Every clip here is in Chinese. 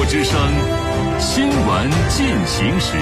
之声新闻进行时。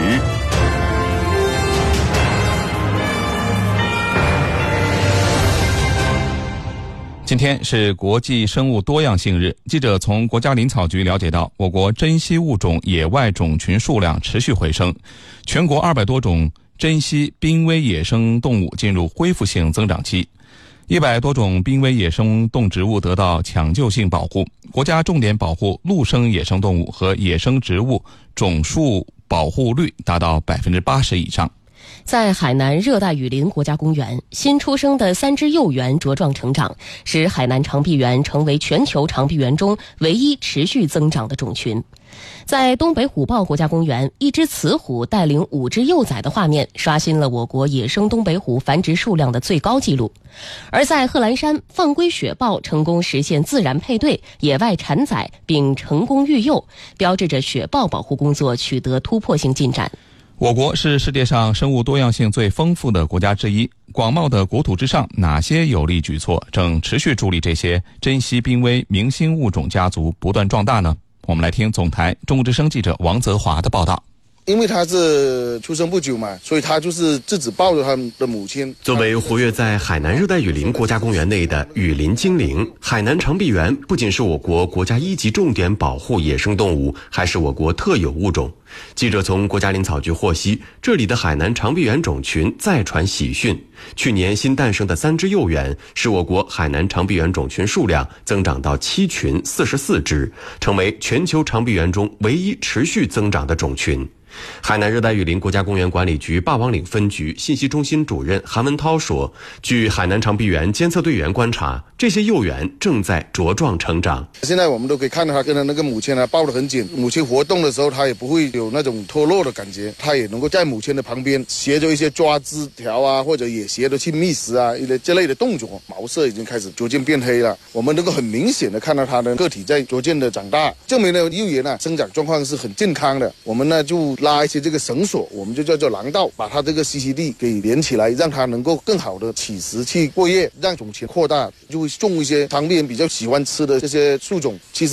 今天是国际生物多样性日，记者从国家林草局了解到，我国珍稀物种野外种群数量持续回升，全国200多种珍稀濒危野生动物进入恢复性增长期，100多种濒危野生动植物得到抢救性保护，国家重点保护陆生野生动物和野生植物总数保护率达到80%以上。 在海南热带雨林国家公园，新出生的3只幼猿茁壮成长，使海南长臂猿成为全球长臂猿中唯一持续增长的种群。在东北虎豹国家公园，一只雌虎带领5只幼崽的画面，刷新了我国野生东北虎繁殖数量的最高纪录。而在贺兰山，放归雪豹成功实现自然配对、野外产崽并成功育幼，标志着雪豹保护工作取得突破性进展。 我国是世界上生物多样性最丰富的国家之一，广袤的国土之上，哪些有力举措正持续助力这些珍稀濒危明星物种家族不断壮大呢？我们来听总台中国之声记者王泽华的报道。 因为他是出生不久嘛，所以他就是自己抱着他的母亲。 作为活跃在海南热带雨林国家公园内的雨林精灵，海南长臂猿不仅是我国国家1级重点保护野生动物，还是我国特有物种。记者从国家林草局获悉，这里的海南长臂猿种群再传喜讯，去年新诞生的3只幼猿，使我国海南长臂猿种群数量增长到7群44只，成为全球长臂猿中唯一持续增长的种群。海南热带雨林国家公园管理局霸王岭分局信息中心主任韩文涛说，据海南长臂猿监测队员观察，这些幼猿正在茁壮成长。 现在我们都可以看到它跟它那个母亲抱得很紧，母亲活动的时候它也不会有那种脱落的感觉，它也能够在母亲的旁边学着一些抓枝条啊，或者也学着去觅食啊一类这类的动作。毛色已经开始逐渐变黑了，我们能够很明显的看到它的个体在逐渐的长大，证明了幼猿生长状况是很健康的。我们呢就拉一些这个绳索，我们就叫做廊道，把它这个栖息地给连起来，让它能够更好的起食去过夜，让种群扩大，就会种一些长臂猿比较喜欢吃的这些树种。其实